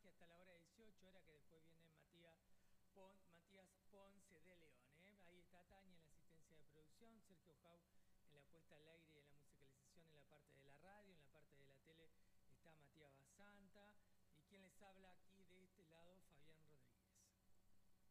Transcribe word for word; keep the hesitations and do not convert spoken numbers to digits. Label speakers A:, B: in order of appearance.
A: Magia hasta la hora de dieciocho horas, que después viene Matías, Pon, Matías Ponce de León. ¿eh? Ahí está Tania en la asistencia de producción, Sergio Jau en la puesta al aire y en la musicalización en la parte de la radio, en la parte